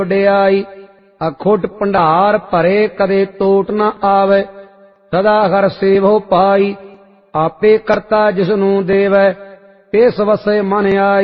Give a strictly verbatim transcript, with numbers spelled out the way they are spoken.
ਵਡਿਆਈ। ਅਖੁੱਟ ਭੰਡਾਰ ਭਰੇ ਕਦੇ ਟੋਟ ਨ ਆਵੈ, ਸਦਾ ਹਰਿ ਸੇਵਹੁ ਪਾਈ। ਆਪੇ ਕਰਤਾ ਜਿਸਨੂੰ ਦੇਵੈ, ਤਿਸ ਵਸੈ ਮਨਿ ਆਈ।